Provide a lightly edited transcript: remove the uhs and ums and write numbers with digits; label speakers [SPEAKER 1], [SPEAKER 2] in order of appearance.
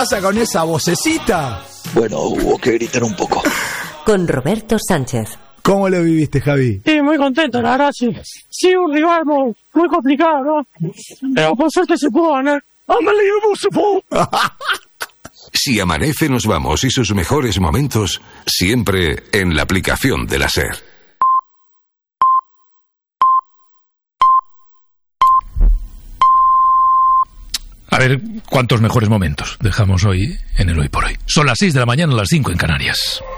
[SPEAKER 1] pasa con esa vocecita?
[SPEAKER 2] Bueno, hubo que gritar un poco.
[SPEAKER 3] Con Roberto Sánchez.
[SPEAKER 1] ¿Cómo lo viviste, Javi?
[SPEAKER 4] Sí, muy contento, la verdad, sí. Sí, un rival muy complicado, ¿no? Pero por suerte se pudo ganar. Unbelievable support.
[SPEAKER 5] Si amanece nos vamos y sus mejores momentos siempre en la aplicación de la SER.
[SPEAKER 6] A ver, ¿cuántos mejores momentos dejamos hoy en el Hoy por Hoy? Son las 6 de la mañana, las 5 en Canarias.